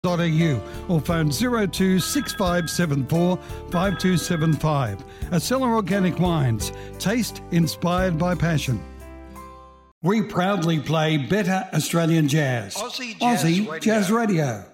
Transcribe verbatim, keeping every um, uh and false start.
au or phone zero two six five seven four five two seven five. Acela Organic Wines. Taste inspired by passion. We proudly play better Australian jazz. Aussie Jazz Aussie Radio. Jazz Radio.